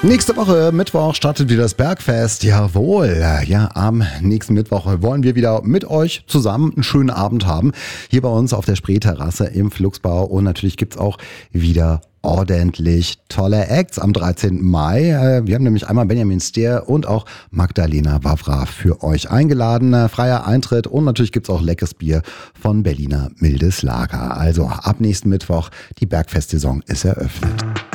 Nächste Woche, Mittwoch, startet wieder das Bergfest. Jawohl. Ja, am nächsten Mittwoch wollen wir wieder mit euch zusammen einen schönen Abend haben. Hier bei uns auf der Spreeterrasse im Flugsbau. Und natürlich gibt's auch wieder ordentlich tolle Acts am 13. Mai. Wir haben nämlich einmal Benjamin Steer und auch Magdalena Wawra für euch eingeladen. Freier Eintritt und natürlich gibt's auch leckeres Bier von Berliner Mildes Lager. Also ab nächsten Mittwoch, die Bergfest-Saison ist eröffnet.